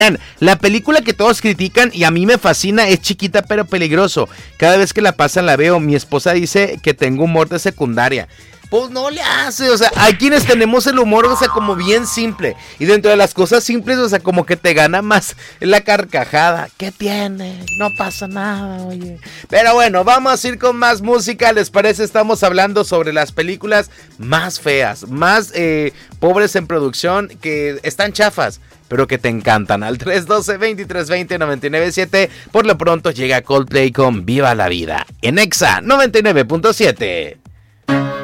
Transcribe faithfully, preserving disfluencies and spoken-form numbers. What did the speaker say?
La película que todos critican y a mí me fascina es Chiquita pero peligroso. Cada vez que la pasan la veo. Mi esposa dice que tengo humor de secundaria. Pues no le hace, o sea, hay quienes tenemos el humor, o sea, como bien simple. Y dentro de las cosas simples, o sea, como que te gana más la carcajada. ¿Qué tiene? No pasa nada, oye. Pero bueno, vamos a ir con más música. ¿Les parece? Estamos hablando sobre las películas más feas, más eh, pobres en producción, que están chafas, pero que te encantan. Al tres uno dos, veintitrés veinte, noventa y nueve siete. Por lo pronto llega Coldplay con Viva la Vida en Exa noventa y nueve punto siete.